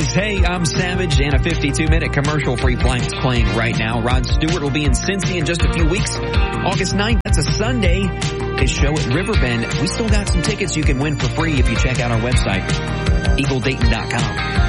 is Hey, I'm Savage, and a 52-minute commercial-free flight is playing right now. Rod Stewart will be in Cincy in just a few weeks. August 9th, that's a Sunday. His show at Riverbend. We still got some tickets you can win for free if you check out our website, eagledayton.com.